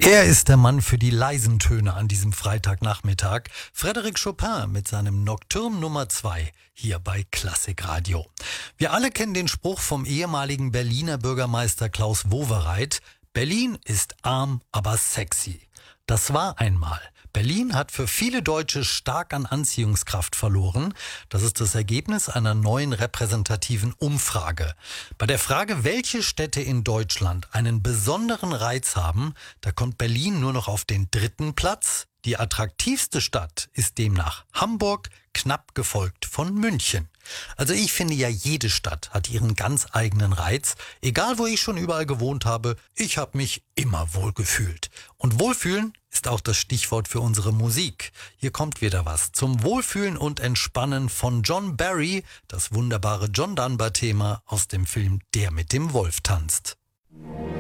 Er ist der Mann für die leisen Töne an diesem Freitagnachmittag. Frédéric Chopin mit seinem Nocturne Nummer 2 hier bei Klassikradio. Wir alle kennen den Spruch vom ehemaligen Berliner Bürgermeister Klaus Wowereit: Berlin ist arm, aber sexy. Das war einmal. Berlin hat für viele Deutsche stark an Anziehungskraft verloren. Das ist das Ergebnis einer neuen repräsentativen Umfrage. Bei der Frage, welche Städte in Deutschland einen besonderen Reiz haben, da kommt Berlin nur noch auf den 3. Platz. Die attraktivste Stadt ist demnach Hamburg, knapp gefolgt von München. Also ich finde ja, jede Stadt hat ihren ganz eigenen Reiz. Egal, wo ich schon überall gewohnt habe, ich habe mich immer wohl gefühlt. Und Wohlfühlen ist auch das Stichwort für unsere Musik. Hier kommt wieder was zum Wohlfühlen und Entspannen von John Barry, das wunderbare John Dunbar-Thema aus dem Film Der mit dem Wolf tanzt.